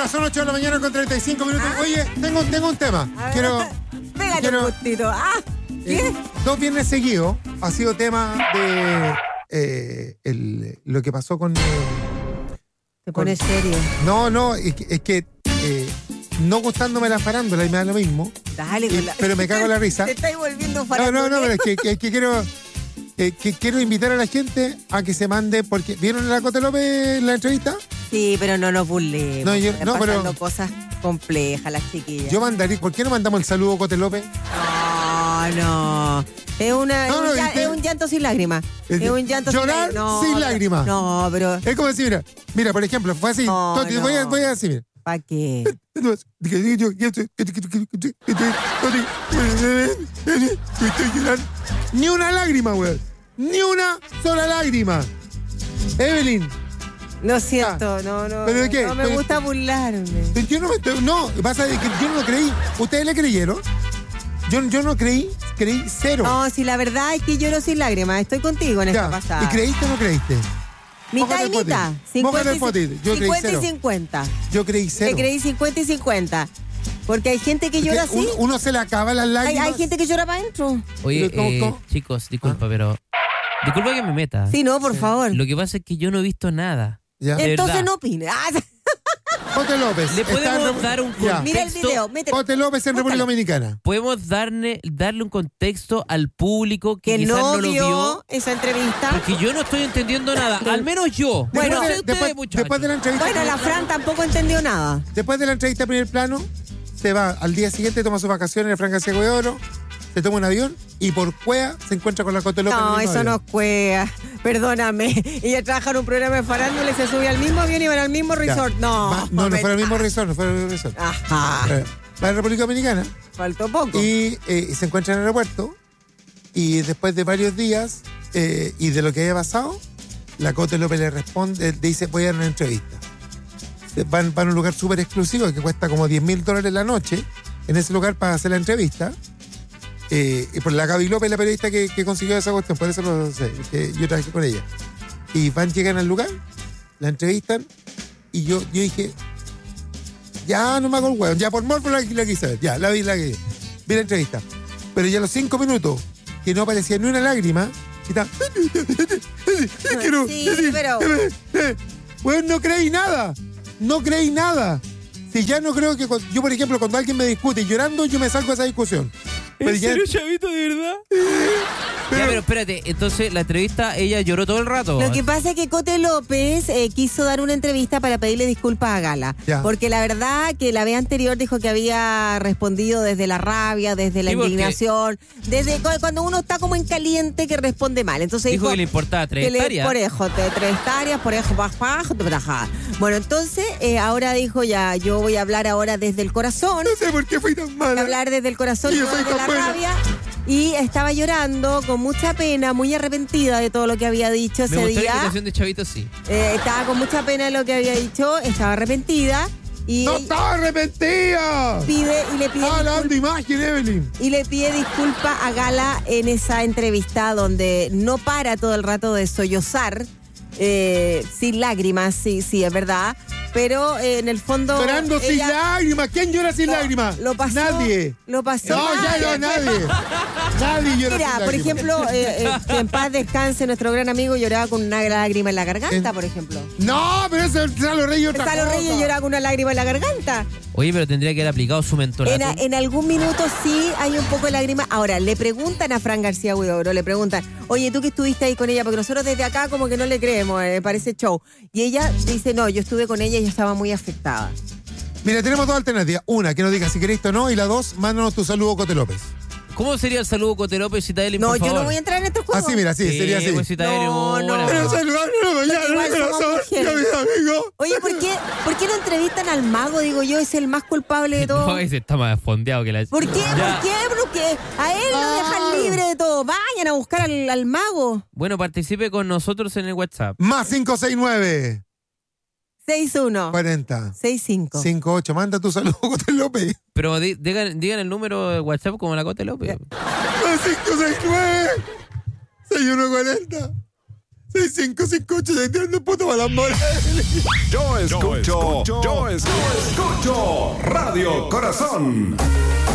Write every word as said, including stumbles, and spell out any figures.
Ya son ocho de la mañana con treinta y cinco minutos. Ah. Oye, tengo, tengo un tema. A ver, Quiero. Pégale quiero- un gustito. Ah, ¿qué? eh, dos viernes seguidos ha sido tema de eh, el- lo que pasó con. eh, Te pones serio. no, no, es que, es que eh, no gustándome la farándula y me da lo mismo. Dale, Y- con la... pero me cago en la risa. Te estáis volviendo No, farandulero. no, no, pero es que, que- que quiero. eh, que quiero invitar a la gente a que se mande, porque ¿vieron a la Cote López en la entrevista? Sí, pero no nos burlemos. No, yo- Están no, pero- pasando cosas complejas las chiquillas. Yo mandaría, ¿por qué no mandamos el saludo Cote López? No, no. Es, una, No, es, no, un, ya- ¿viste? es un llanto sin lágrimas. Es Es un llanto llorar sin lágrimas. sin pero- lágrimas. No, pero Es como decir, mira, mira, por ejemplo, fue así. No, Toti, no. Voy, a, voy a decir, mira. ¿para qué? Entonces, dije, yo- yo- yo- Toti, estoy llorando. Ni una lágrima, güey. Ni una sola lágrima. Evelyn, Lo siento, no, no. ¿pero de qué? No me Pero- gusta burlarme. yo no me estoy. No, pasa de que yo no lo creí. ¿Ustedes le creyeron? Yo, yo no creí, creí cero. No, si la verdad es que lloro sin lágrimas. Estoy contigo en Ya. esta pasada. ¿Y creíste o no creíste? Mitad Mójate y el potito. mitad. Mójate el y- potito. Yo creí cincuenta cero. y cincuenta. Yo creí cero. Te creí cincuenta y cincuenta. Porque hay gente que Es que llora así. uno, uno se le acaba las Hay, lágrimas. hay gente que llora para adentro. Oye, Pero, ¿cómo, eh, cómo? chicos, disculpa, pero... Disculpa que me meta. Sí, no, por Sí. favor. Lo que pasa es que yo no he visto nada. Ya. de Entonces verdad. no opine. Ah, Cote López. ¿Le está en podemos Repu- dar un Ya. mira el Texto. video. Métele. Cote López en República Búscalo. Dominicana. ¿Podemos darle, darle un contexto al público que, Que quizás no no lo vio vio? esa entrevista. Porque yo no estoy entendiendo nada. Al menos yo. Bueno, no sé después, de, ustedes, después- muchachos. después de la entrevista. Bueno, la Fran tampoco entendió nada. Después de la entrevista a primer plano, se va al día siguiente, toma sus vacaciones en el Fran García Huidobro, se toma un avión y por cuea se encuentra con la Cote López. en No, el mismo eso no avión. es cuea. Perdóname. Ella trabaja en un programa de farándula y se sube al mismo avión y van al mismo Ya. resort. No. Va- no, no me- fue al mismo resort, no fue al mismo resort. Ajá. Eh, Va a la República Dominicana Faltó poco. y eh, se encuentra en el aeropuerto y después de varios días eh, y de lo que haya pasado, la Cote López le responde, dice, voy a dar una entrevista. Se- Van, van a un lugar súper exclusivo que cuesta como diez mil dólares la noche en ese lugar para hacer la entrevista. Eh, y por la Gaby López, la periodista que, que consiguió esa cuestión, por eso lo sé, que yo trabajé con ella. Y van, llegan al lugar, la entrevistan y yo, yo dije, ya no me hago el huevo, ya por morbo la, la quise ver, ya, la vi, la vi, vi la entrevista. Pero ya a los cinco minutos, que no aparecía ni una lágrima, y está, quiero Sí, decir, pero- eh, eh, weón, no creí nada, no creí nada. Si ya no creo que, cuando- yo por ejemplo, cuando alguien me discute llorando, yo me salgo de esa discusión. Pero ¿En ya- serio, Chavito, de verdad? Ya, pero espérate, entonces la entrevista, ella lloró todo el rato. Lo que pasa es que Cote López eh, quiso dar una entrevista para pedirle disculpas a Gala. Ya. Porque la verdad que la vez anterior dijo que había respondido desde la rabia, desde la Sí, porque- indignación, desde cu- cuando uno está como en caliente que responde mal. Entonces Dijo dijo, que le importaba tres que le- hectáreas. por ejo, te- tres hectáreas, por ejo, baj, baj, te bajá. Bueno, entonces eh, ahora dijo ya, yo voy a hablar ahora desde el corazón. no sé por qué fui tan Voy a mala. hablar desde el corazón y Yo no soy desde tan la buena. rabia. Y estaba llorando con mucha pena, muy arrepentida de todo lo que había dicho Me ese gustó la día. invitación de Chavito, sí. Eh, estaba con mucha pena de lo que había dicho, estaba arrepentida y ¡No estaba arrepentida! pide y le pide Estaba lavando disculpa, imagen, Evelyn. y le pide disculpa a Gala en esa entrevista donde no para todo el rato de sollozar, eh, sin lágrimas, sí, sí, es verdad, pero eh, en el fondo Llorando sin ella lágrimas. ¿Quién llora sin lo- lágrimas? lo pasó, Nadie. lo pasó No, mal. ya no, nadie. Nadie llora Mira, sin por lágrimas. ejemplo, eh, eh, que en paz descanse nuestro gran amigo lloraba con una lágrima en la garganta, En- por ejemplo. No, pero eso es Salo Reyes otra Salo cosa. Reyes lloraba con una lágrima en la garganta. Oye, pero tendría que haber aplicado su mentolato. En, a- en algún minuto sí hay un poco de lágrima. Ahora, le preguntan a Fran García Huidobro, le preguntan, oye, tú que estuviste ahí con ella, porque nosotros desde acá como que no le creemos, eh, parece show. Y ella dice, no, yo estuve con ella y yo estaba muy afectada. Mira, tenemos dos alternativas. Una, que nos diga si querés o no. Y la dos, mándanos tu saludo, Cote López. ¿Cómo sería el saludo Cote López si Taeli, No, por yo favor? no voy a entrar en estos juegos. Así, mira, sí, Sí, sería así. pues, si Taeli, No, no. hola. Pero saludarme en la mañana, Igual mi somos corazón, mujeres. y a mis amigos. Oye, ¿por qué, ¿por qué no entrevistan al mago? Digo yo, es el más culpable de todo. No, ese está más fondeado que la... ¿Por qué? Ya. ¿Por qué? Porque a él lo Ah. dejan libre de todo. Vayan a buscar al, al mago. Bueno, participe con nosotros en el WhatsApp. Más cinco seis nueve, seis uno, cuarenta, seis cinco. cinco ocho. Manda tu saludo, Cote López. Pero di- digan, digan el número de WhatsApp como la Cote López. Más cinco seis nueve, seis uno cuarenta, seis cinco cinco ocho, estoy tirando puto para las moras. Yo escucho, yo escucho, yo escucho Radio Corazón.